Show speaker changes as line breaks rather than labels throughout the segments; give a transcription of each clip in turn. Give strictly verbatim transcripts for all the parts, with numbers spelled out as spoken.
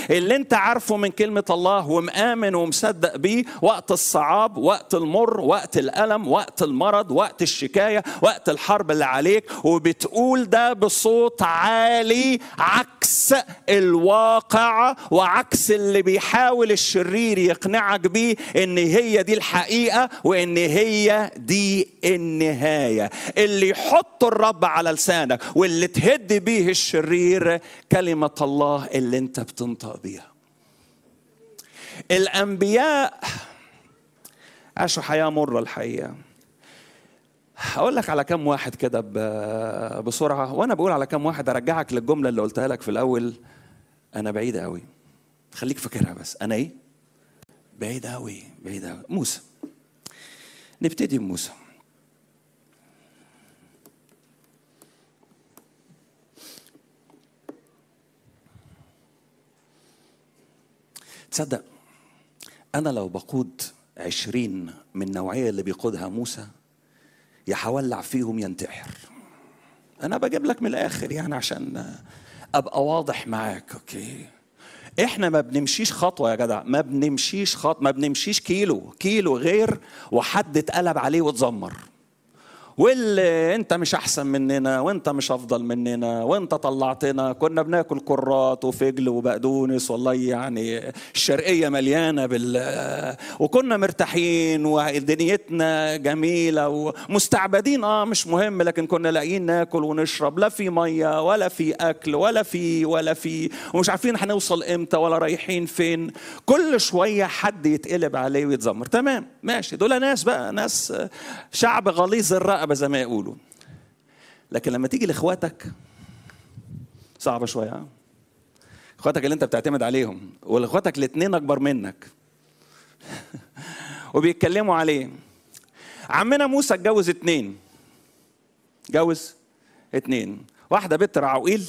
اللي انت عارفه من كلمة الله ومآمن ومصدق بيه وقت الصعاب، وقت المر، وقت الألم، وقت المرض، وقت الشكاية، وقت الحرب اللي عليك، وبتقول ده بصوت عالي عكس الواقع وعكس اللي بيحاول الشرير يقنعك بيه ان هي دي الحقيقة وان هي دي النهاية. اللي يحط الرب على لسانك واللي تهد بيه الشرير كلمة الله اللي انت بتنطق بيها. الأنبياء عاشوا حياة مرة الحقيقة. هقول لك على كم واحد كده بسرعة، وأنا بقول على كم واحد أرجعك للجملة اللي قلتها لك في الأول. أنا بعيد قوي، خليك فاكرها بس. أنا إيه؟ بعيد قوي، بعيد قوي. موسى، نبتدي بموسى. تصدق أنا لو بقود عشرين من النوعية اللي بيقودها موسى يحولع فيهم ينتحر. أنا بجيب لك من الآخر يعني عشان أبقى واضح معاك. أوكي، إحنا ما بنمشيش خطوة يا جدع، ما بنمشيش خط ما بنمشيش كيلو كيلو غير وحد اتقلب عليه واتذمر، واللي انت مش احسن مننا وانت مش افضل مننا وانت طلعتنا. كنا بناكل كرات وفجل وبقدونس، والله يعني الشرقية مليانة بال وكنا مرتاحين ودنيتنا جميلة ومستعبدين. اه مش مهم، لكن كنا لاقيين ناكل ونشرب، لا في مية ولا في اكل ولا في ولا في ومش عارفين هنوصل امتى ولا رايحين فين. كل شوية حد يتقلب عليه ويتذمر. تمام ماشي، دول ناس بقى، ناس شعب غليظ الرقبة زي ما يقولوا. لكن لما تيجي لاخواتك صعبة شوية. اخواتك اللي انت بتعتمد عليهم والاخواتك الاثنين اكبر منك وبيتكلموا عليه. عمنا موسى اتجوز اتنين، جوز اتنين. واحدة بنت رعوئيل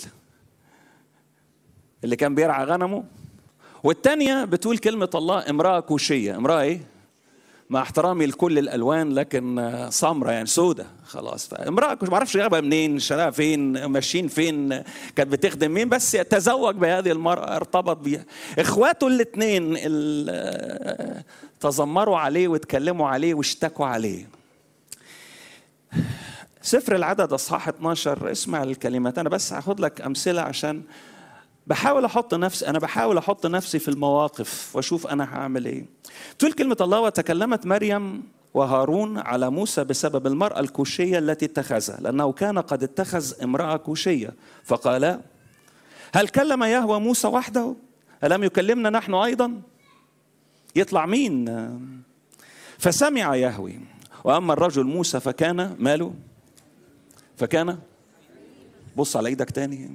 اللي كان بيرعى غنمه، والتانية بتقول كلمة الله امرأة كوشية. امرأة ايه؟ مع احترامي لكل الالوان لكن سمرة يعني سودة خلاص. فامرأة ما بعرفش جابها منين، شراها فين، ماشيين فين، كانت بتخدم مين، بس تزوج بهذه المرأة، ارتبط بيها. اخواته الاثنين تذمروا عليه واتكلموا عليه واشتكوا عليه. سفر العدد اصحاح اتناشر، اسمع الكلمات. انا بس هاخد لك امثلة عشان بحاول احط نفسي انا بحاول احط نفسي في المواقف واشوف انا هعمل ايه. تقول كلمة الله: وتكلمت مريم وهارون على موسى بسبب المرأة الكوشية التي اتخذها، لأنه كان قد اتخذ امرأة كوشية. فقال: هل كلم يهوه موسى وحده؟ ألم يكلمنا نحن أيضا؟ يطلع مين؟ فسمع يهوه. وأما الرجل موسى فكان ماله؟ فكان، بص على ايدك تاني،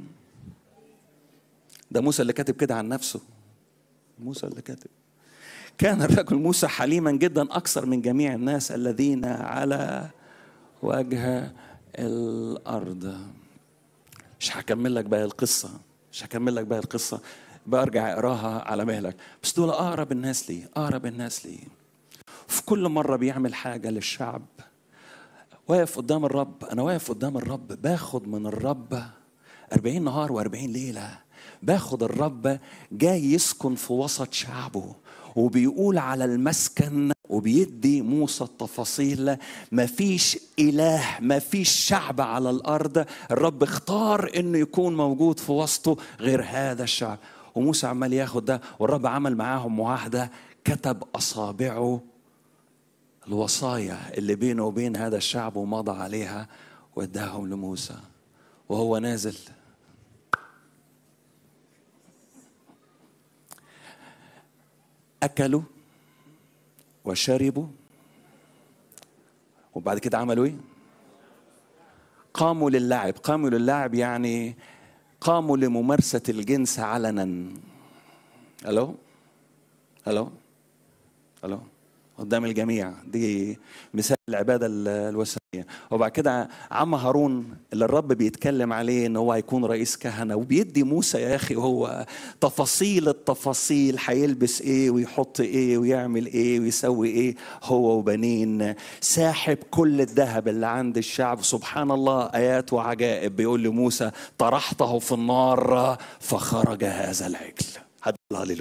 ده موسى اللي كاتب كده عن نفسه. موسى اللي كاتب: كان الرجل موسى حليما جدا أكثر من جميع الناس الذين على وجه الأرض. مش هكمل لك بقى القصة، مش هكمل لك بقى القصة برجع اقراها على مهلك. بس دول أقرب الناس لي، أقرب الناس لي. في كل مرة بيعمل حاجة للشعب واقف قدام الرب. أنا واقف قدام الرب باخد من الرب أربعين نهار وأربعين ليلة. باخد الرب جاي يسكن في وسط شعبه وبيقول على المسكن وبيدي موسى التفاصيل. ما فيش إله، ما فيش شعب على الأرض الرب اختار إنه يكون موجود في وسطه غير هذا الشعب. وموسى عمال ياخد ده، والرب عمل معاهم معاهدة، كتب أصابعه الوصايا اللي بينه وبين هذا الشعب ومضى عليها واداهم لموسى. وهو نازل أكلوا وشربوا، وبعد كده عملوا إيه؟ قاموا للعب. قاموا للعب يعني قاموا لممارسة الجنس علنا. ألو ألو ألو قدام الجميع. دي مثال العبادة الوثنية. وبعد كده عم هارون اللي الرب بيتكلم عليه ان هو هيكون رئيس كهنة، وبيدي موسى يا اخي هو تفاصيل التفاصيل، هيلبس ايه ويحط ايه ويعمل ايه ويسوي ايه هو وبنين. ساحب كل الذهب اللي عند الشعب. سبحان الله، ايات وعجائب. بيقول لموسى: طرحته في النار فخرج هذا العجل.